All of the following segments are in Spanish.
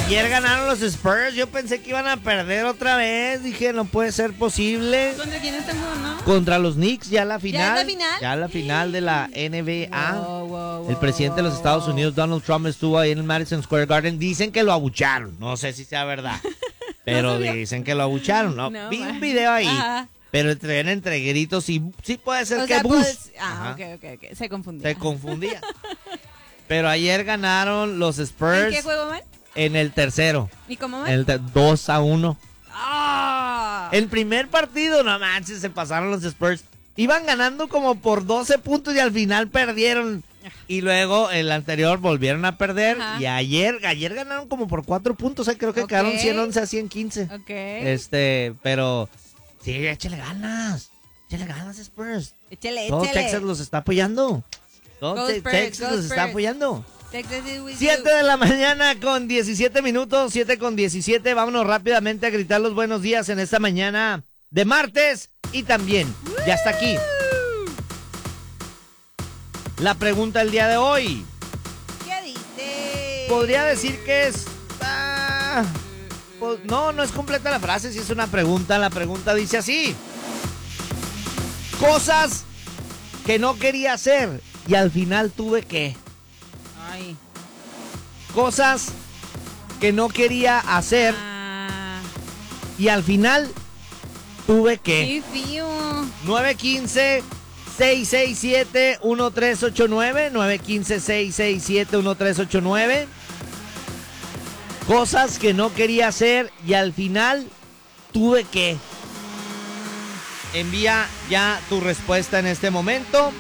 Ayer ganaron los Spurs. Yo pensé que iban a perder otra vez. Dije, no puede ser posible. ¿Contra quién están jugando? Contra los Knicks, ya la final. ¿Ya es la final? Ya la final de la NBA. Wow, El presidente de los Estados Unidos, Donald Trump, estuvo ahí en el Madison Square Garden. Dicen que lo abucharon. No sé si sea verdad. Pero dicen que lo abucharon. No, vi un video ahí. Ajá. Pero entre gritos y sí puede ser O que sea, Bush. pues, Ajá. ok. Se confundía. Se confundía. Pero ayer ganaron los Spurs. ¿En qué juego van? En el tercero. ¿Y cómo van? En el 2-1. ¡Ah! El primer partido, no manches, se pasaron los Spurs. Iban ganando como por 12 puntos y al final perdieron. Y luego el anterior volvieron a perder. Ajá. Y ayer ganaron como por 4 puntos. Creo que quedaron 111 a 115. Ok. Pero sí, échale ganas. Échale ganas, Spurs. Échale. Todo Texas los está apoyando. Todo Go Spurs, Texas go los está Spurs. apoyando. Texas is with 7 you. de la mañana con 17 minutos, 7 con 17. Vámonos rápidamente a gritar los buenos días en esta mañana de martes. Y también, ya está aquí la pregunta del día de hoy. ¿Qué dice? Podría decir que es... pues, no es completa la frase, si es una pregunta. La pregunta dice así: cosas que no quería hacer y al final tuve que... Ay. Cosas que no quería hacer y al final tuve que... Qué fío. 915-667-1389. 915-667-1389. Cosas que no quería hacer y al final tuve que... Envía ya tu respuesta en este momento.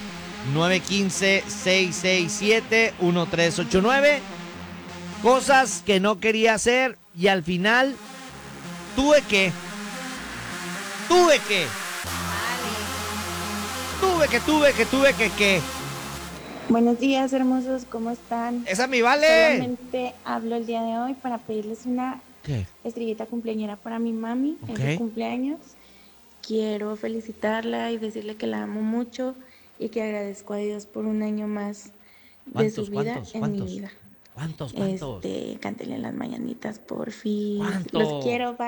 915-667-1389. Cosas que no quería hacer y al final tuve que... Buenos días, hermosos, ¿cómo están? ¡Esa mi vale! Solamente hablo el día de hoy para pedirles una ¿Qué? estrellita cumpleañera para mi mami en Ok. su cumpleaños. Quiero felicitarla y decirle que la amo mucho y que agradezco a Dios por un año más de su vida en mi vida. ¿Cuántos? Cántenle las mañanitas, por fin. ¿Cuántos? Los quiero, bye.